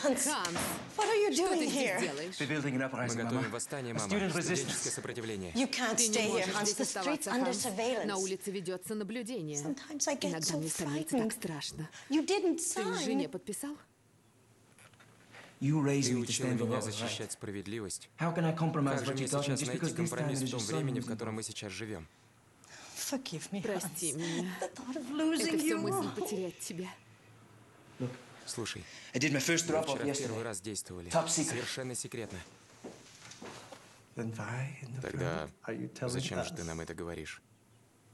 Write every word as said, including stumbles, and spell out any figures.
Hans, Ханс, what are you что ты doing здесь here? делаешь? We're building an Мы uprising, готовим Mama. восстание, A мама. student Студенческое resistance. сопротивление. You can't Ты не stay here, можешь Hans. здесь The street's оставаться, under Ханс. surveillance. На улице ведется наблюдение. Sometimes I get Иногда so мне становится так frightened. страшно. You didn't Ты жене sign. подписал? You raised Ты me to учила stand for меня what was защищать right. справедливость. How can I compromise Как же what мне you taught me сейчас just найти because this time компромисс it в is том your времени, son в who's котором мы involved? сейчас живем? Forgive me, Прости Hans. меня. The thought of Это losing все you. мысль потерять тебя. Look, Слушай, I did my first мы drop-off вчера в первый yesterday. раз действовали. Top secret. Совершенно секретно. Then why in the Тогда world are you telling зачем же us? ты нам это говоришь?